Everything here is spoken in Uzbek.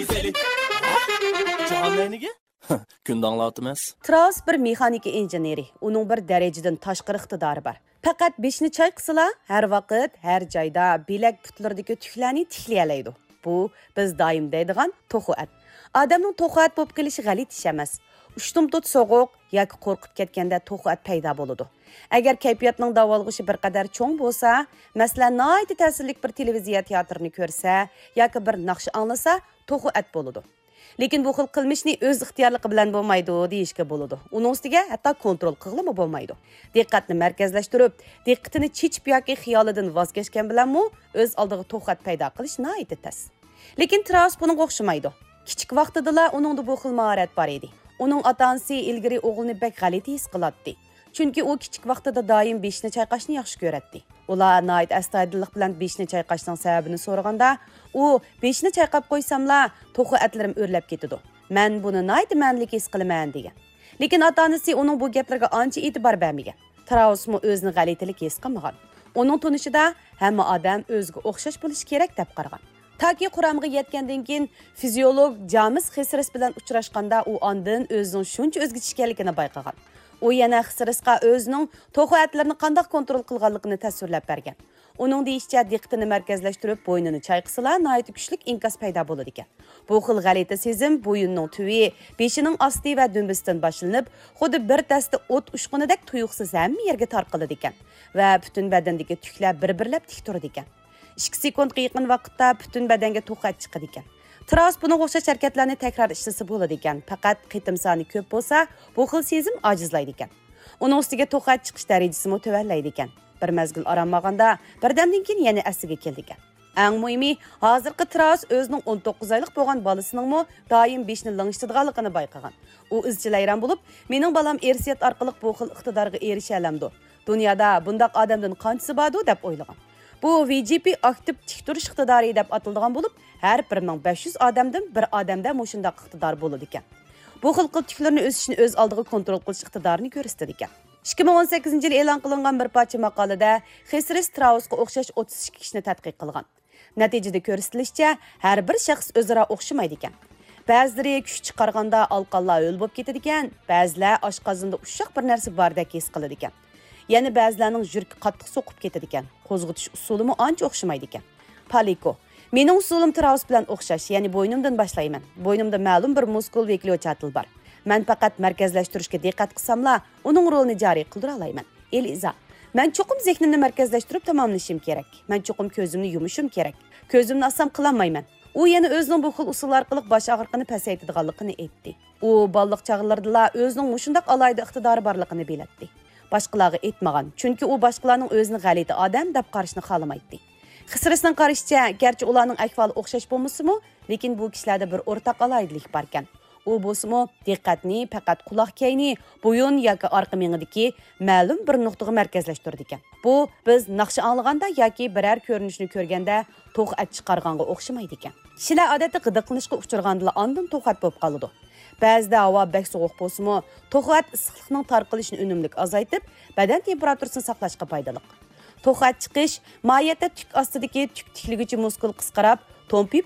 Canlarınıge? Gün anlatmaz. Traus bir mexanika injeneri. Onun bir dereceden tashqari iqtidori bor. Faqat beshni chayqisila, har vaqt, har joyda bilak putlardagi tuklarni tiklayalaydi. Bu biz doim deydigan to'xuat. Odamning to'xuat bo'lib qilishi g'alati ish emas. Ushtumtut so'g'uq yoki qo'rqib ketganda to'xuat paydo bo'ladi. Agar kayfiyatning davolg'ishi bir qadar cho'ng bo'lsa, masalan, noyati ta'sirli bir televiziya teatrini ko'rsa yoki bir naqsh anglasa, to'xuat bo'ladi. Lekin bu xil qilmishni o'z ixtiyorligi bilan bo'lmaydi deyishga bo'ladi. Uning ustiga hatto kontrol qilib bo'lmaydi. Diqqatni markazlashtirib, diqqatini chechib yoki xiyolidan voz kechgan bilanmi o'z oldiga to'xat paydo qilish noyati tas. Lekin Traus bunga o'xshamaydi. Kichik vaqtida uningda bu xil mahorat bor edi. Uning ota-onasi ilgari o'g'lini bek g'alati his qiladi. Chunki u kichik vaqtida doim beshni chayqashni yaxshi ko'radi. Ular noyat astoydillik bilan beshni chayqashning sababini so'raganda, u beshni chayqab qo'ysamla, to'xuatlarim o'rlab ketadi. Men buni noyat ma'nili his qilaman degan. Lekin ota-onasi uning bu gaplariga ancha e'tibor bermagan. Trausmi o'zini g'alatilik his qilmagan. Uning tunishida hamma odam o'ziga o'xshash bo'lishi kerak deb qaragan. Taki quramga yetgandan keyin fiziolog James Xisris bilan uchrashganda u ondan o'zining shuncha o'zgacha ekanligini bayqagan. U yana Xisrisga o'zining to'xuatlarini qanday kontrol qilganligini tasvirlab bergan. Uning deyishicha, diqqatini markazlashtirib, bo'ynini chayqisala, nihoyat kuchli inkas paydo bo'ladi ekan. Bu xil g'alati sezim bo'yinning tuvi, beshining osti va dumbisidan boshlanib, xuddi bir dasta o't ushqunidek tuyuqsiz hamma yerga tarqaladi ekan va butun badandagi tuklar bir-birlab tik turadi ekan. 2 sekundga yaqin vaqtda butun badanga to'xat chiqadi ekan. Traus buni o'xshash harakatlarni takror ishlasa bo'ladi ekan. Faqat qitim soni ko'p bo'lsa, bu xil sezim ojizlaydi ekan. Uning ustiga to'xat chiqish darajasi to'vanlaydi ekan. Bir mazgil oramaganda, birdamdan keyin yana asiga keldi ekan. Eng muhimi, hozirgi Traus o'zining 19 oylik bo'lgan bolasinin doim beshni langishtirganligini bayqagan. U izchil hayron bo'lib, "Mening balam ersiyat orqali bu xil iqtidorga erisha olamdi. Dunyoda bundaq odamdan qanchasi bordu?" deb o'ylagan. Bu VGP aktiv tik turish iqtidori deb atiladigan bo'lib, har 1500 odamdan bir odamda mushundaq iqtidor bo'ladi ekan. Bu xil qiltiklarni o'sishni o'z oldiga kontrol qilish iqtidorini ko'rsatadi ekan. 2018-yil e'lon qilingan bir parcha maqolada Xisris Trausga o'xshash 32 kishini tadqiq qilgan. Natijada ko'rsatilishicha, har bir shaxs o'zaro o'xshamaydi ekan. Ba'zilari kuch chiqarganda alqonlar o'l bo'lib ketadi ekan, ba'zilar oshqozonda ushoq bir narsa bordek his qiladi ekan. Yana ba'zilarning yuragi qattiq so'qib ketadi ekan. Qo'zg'atish usulimi ancha o'xshamaydi ekan. Paliko. Mening usulim Traus bilan o'xshash, ya'ni bo'ynimdan boshlayman. Bo'ynimda ma'lum bir muskul va klyochatil bor. Men faqat markazlashtirishga diqqat qilsamla, uning rolini joriy qildira olayman. Eliza. Men cho'qim zehnimni markazlashtirib tamomlashim kerak. Men cho'qim ko'zimni yumishim kerak. Ko'zimni assam qilolmayman. U yana o'zining bu xil usul orqali bosh og'riqini pasaytirganligini aytdi. U balliq chog'larida o'zining mushundaq alayda iqtidori borligini belirtdi. Boshqalarga aytmagan, chunki u boshqalarning o'zini g'alati odam deb qarashni xohlamaydi. Xisrisning qarashicha, garchi ularning ahvoli o'xshash bo'lmasa-mu, lekin bu kishilarda bir o'rtaq alaydilik bor ekan. U bo'lsa-mu, diqqatni faqat quloq kayni, bo'yin yoki orqa miyadagi ma'lum bir nuqtaga markazlashtirdi ekan. Bu biz naqsh anglaganda yoki biror ko'rinishni ko'rganda to'xat chiqarganga o'xshamaydi ekan. Kishilar odatda g'idiqlanishga uchraganda ondan to'xat bo'lib qoladi. Ba'zida havo bek sovuq bo'lsa-mu, to'xat issiqlikning tarqalishini unumlik azaytib, badan temperaturasini saqlashga foydali. To'xat chiqish, moyatda tuk ostidagi tuk tiklig'ichi muskul qisqarib, to'mpib